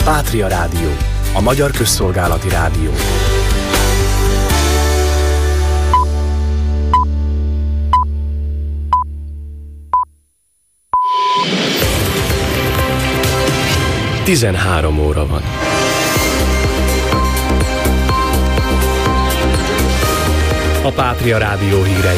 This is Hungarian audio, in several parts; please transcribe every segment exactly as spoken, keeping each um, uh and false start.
Pátria Rádió, a magyar közszolgálati rádió. tizenhárom óra van. A Pátria Rádió hírei.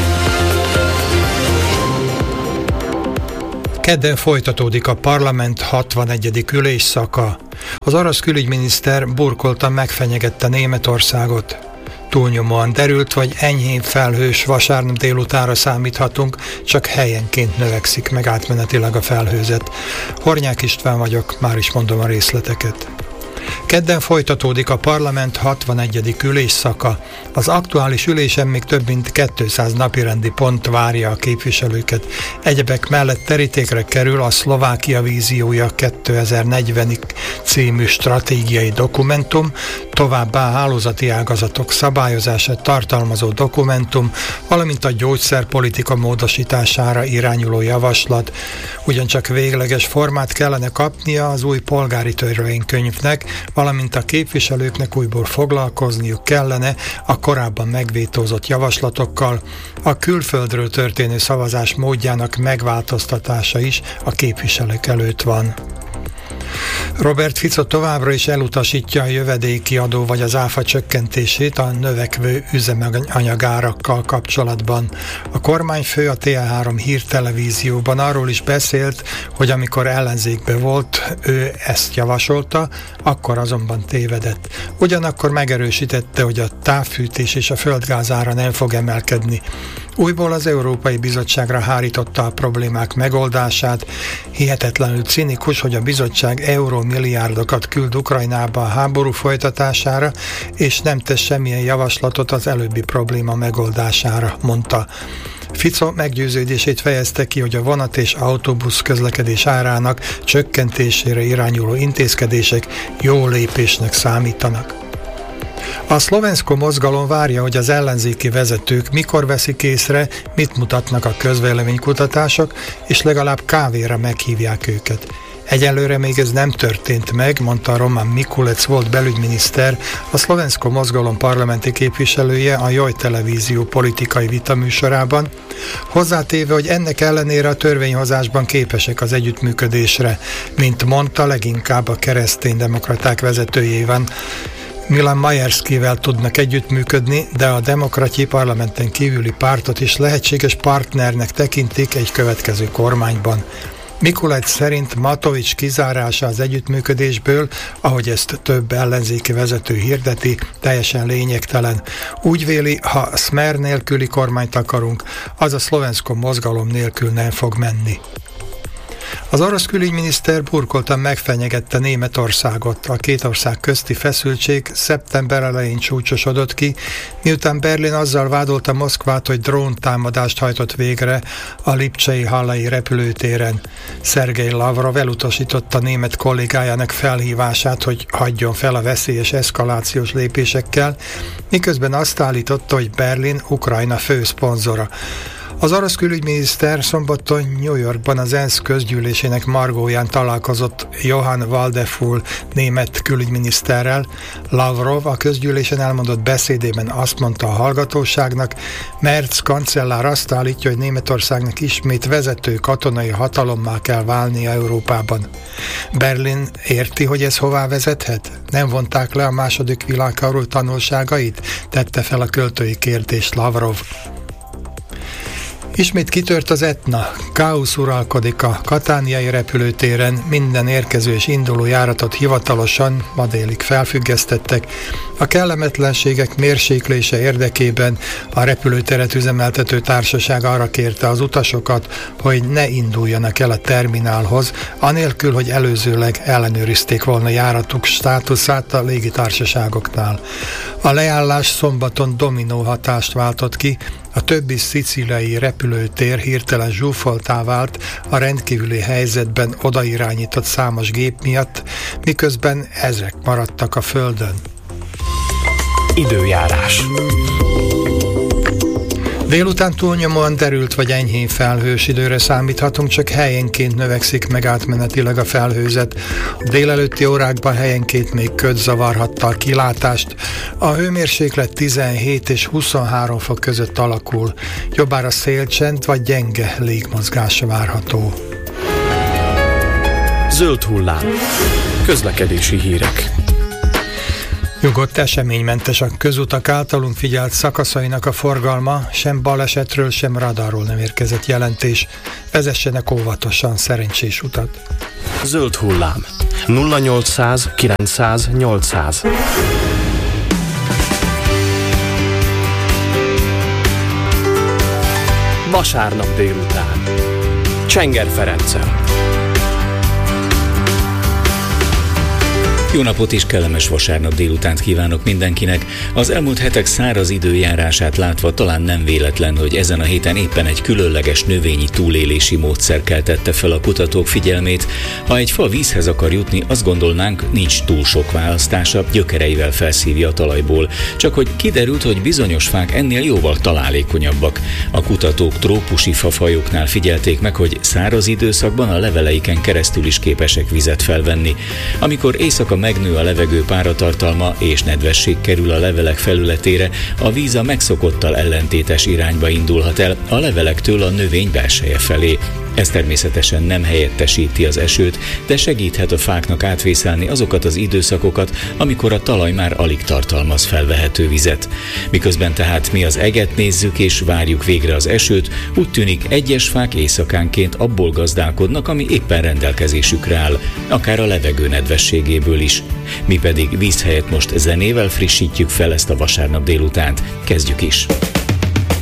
Kedden folytatódik a parlament hatvanegyedik ülésszaka. Az orosz külügyminiszter burkoltan megfenyegette Németországot. Túlnyomóan derült vagy enyhén felhős vasárnap délutánra számíthatunk, csak helyenként növekszik meg átmenetileg a felhőzet. Hornyák István vagyok, már is mondom a részleteket. Kedden folytatódik a parlament hatvanegyedik ülésszaka. Az aktuális ülésen még több mint kétszáz napirendi pont várja a képviselőket. Egyebek mellett terítékre kerül a Szlovákia víziója kétezer-negyvenig című stratégiai dokumentum, továbbá hálózati ágazatok szabályozását tartalmazó dokumentum, valamint a gyógyszerpolitika módosítására irányuló javaslat. Ugyancsak végleges formát kellene kapnia az új polgári törvénykönyvnek, valamint a képviselőknek újból foglalkozniuk kellene a korábban megvétózott javaslatokkal. A külföldről történő szavazás módjának megváltoztatása is a képviselők előtt van. Robert Fico továbbra is elutasítja a jövedéki adó vagy az áfa csökkentését a növekvő üzemanyagárakkal kapcsolatban. A kormányfő a té el három hírtelevízióban arról is beszélt, hogy amikor ellenzékbe volt, ő ezt javasolta, akkor azonban tévedett. Ugyanakkor megerősítette, hogy a távfűtés és a földgáz ára nem fog emelkedni. Újból az Európai Bizottságra hárította a problémák megoldását. Hihetetlenül cinikus, hogy a bizottság eurómilliárdokat küld Ukrajnába a háború folytatására, és nem tesz semmilyen javaslatot az előbbi probléma megoldására, mondta. Fico meggyőződését fejezte ki, hogy a vonat és autóbusz közlekedés árának csökkentésére irányuló intézkedések jó lépésnek számítanak. A Szlovensko mozgalom várja, hogy az ellenzéki vezetők mikor veszik észre, mit mutatnak a közvéleménykutatások, és legalább kávéra meghívják őket. Egyelőre még ez nem történt meg, mondta Roman Mikulec volt belügyminiszter, a Szlovensko mozgalom parlamenti képviselője a Joj televízió politikai vitaműsorában, hozzátéve, hogy ennek ellenére a törvényhozásban képesek az együttműködésre, mint mondta, leginkább a kereszténydemokraták vezetőjében. Milan Majerszkivel tudnak együttműködni, de a demokratyi parlamenten kívüli pártot is lehetséges partnernek tekintik egy következő kormányban. Mikulec szerint Matovics kizárása az együttműködésből, ahogy ezt több ellenzéki vezető hirdeti, teljesen lényegtelen. Úgy véli, ha Smer nélküli kormányt akarunk, az a Szlovensko mozgalom nélkül nem fog menni. Az orosz külügyminiszter burkoltan megfenyegette Németországot. A két ország közti feszültség szeptember elején csúcsosodott ki, miután Berlin azzal vádolta Moszkvát, hogy dróntámadást hajtott végre a lipcsei hallai repülőtéren. Szergej Lavrov elutasította német kollégájának felhívását, hogy hagyjon fel a veszélyes eszkalációs lépésekkel, miközben azt állította, hogy Berlin Ukrajna fő szponzora. Az orosz külügyminiszter szombaton New Yorkban az ENSZ közgyűlésének margóján találkozott Johann Waldeful német külügyminiszterrel. Lavrov a közgyűlésen elmondott beszédében azt mondta a hallgatóságnak, Merz kancellár azt állítja, hogy Németországnak ismét vezető katonai hatalommá kell válnia Európában. Berlin érti, hogy ez hová vezethet? Nem vonták le a második világháború tanulságait? Tette fel a költői kérdést Lavrov. Ismét kitört az Etna. Káosz uralkodik a katániai repülőtéren, minden érkező és induló járatot hivatalosan ma délig felfüggesztettek. A kellemetlenségek mérséklése érdekében a repülőteret üzemeltető társaság arra kérte az utasokat, hogy ne induljanak el a terminálhoz, anélkül, hogy előzőleg ellenőrizték volna járatuk státuszát a légitársaságoknál. A leállás szombaton dominó hatást váltott ki, a többi szicíliai repülőtér hirtelen zsúfoltá vált a rendkívüli helyzetben odairányított számos gép miatt, miközben ezek maradtak a földön. Időjárás. Délután túlnyomóan derült vagy enyhén felhős időre számíthatunk, csak helyenként növekszik meg átmenetileg a felhőzet. A délelőtti órákban helyenként még köd zavarhatta a kilátást. A hőmérséklet tizenhét és huszonhárom fok között alakul. Jobbára szélcsend vagy gyenge légmozgása várható. Zöld hullám. Közlekedési hírek. Nyugodt, eseménymentes a közutak általunk figyelt szakaszainak a forgalma, sem balesetről, sem radarról nem érkezett jelentés. Vezessenek óvatosan, szerencsés utat. Zöld hullám. nulla nyolcszáz kilencszáz nyolcszáz. Vasárnap délután. Csenger Ferenccel. Jó napot és kellemes vasárnap délutánt kívánok mindenkinek. Az elmúlt hetek száraz időjárását látva talán nem véletlen, hogy ezen a héten éppen egy különleges növényi túlélési módszer keltette fel a kutatók figyelmét. Ha egy fa vízhez akar jutni, azt gondolnánk, nincs túl sok választása, gyökereivel felszívja a talajból. Csak hogy kiderült, hogy bizonyos fák ennél jóval találékonyabbak. A kutatók trópusi fafajoknál figyelték meg, hogy száraz időszakban a leveleiken keresztül is képesek vizet felvenni. Amikor éjszaka megnő a levegő páratartalma és nedvesség kerül a levelek felületére, a víz a megszokottal ellentétes irányba indulhat el a levelektől a növény belseje felé. Ez természetesen nem helyettesíti az esőt, de segíthet a fáknak átvészelni azokat az időszakokat, amikor a talaj már alig tartalmaz felvehető vizet. Miközben tehát mi az eget nézzük és várjuk végre az esőt, úgy tűnik egyes fák éjszakánként abból gazdálkodnak, ami éppen rendelkezésükre áll, akár a levegő nedvességéből is. Mi pedig víz helyett most zenével frissítjük fel ezt a vasárnap délutánt. Kezdjük is!